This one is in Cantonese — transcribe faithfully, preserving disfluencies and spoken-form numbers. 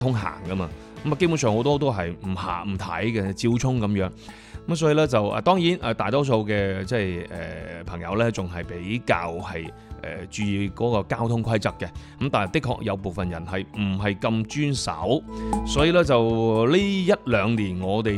通行噶嘛，咁啊基本上好多都係唔行唔睇嘅，照衝咁樣。咁所以咧就啊，當然誒大多數嘅即係誒朋友咧，仲係比較係誒注意嗰個交通規則嘅。咁但係的確有部分人係唔係咁遵守，所以咧就呢一兩年我哋